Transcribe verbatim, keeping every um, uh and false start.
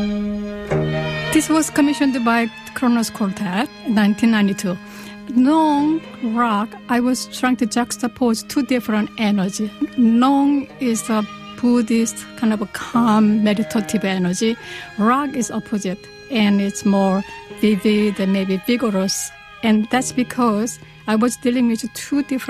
This was commissioned by Kronos Quartet in nineteen ninety-two. Nong, rock, I was trying to juxtapose two different energies. Nong is a Buddhist kind of a calm, meditative energy. Rock is opposite, and it's more vivid and maybe vigorous. And that's because I was dealing with two different